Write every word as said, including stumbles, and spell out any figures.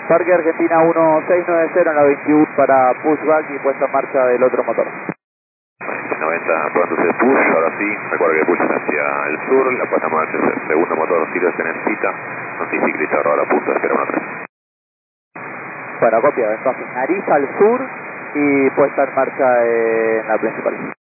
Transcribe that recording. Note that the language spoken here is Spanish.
Parque Argentina uno seis nueve cero en la veintiuno para pushback y puesta en marcha del otro motor. noventa, probándose push, ahora sí, recuerda que push es hacia el sur, la puesta en marcha es el segundo motor, si lo se necesita, anticiclista ahora a punto de esperar una tres. Bueno, copia, entonces nariz al sur y puesta en marcha en la principal.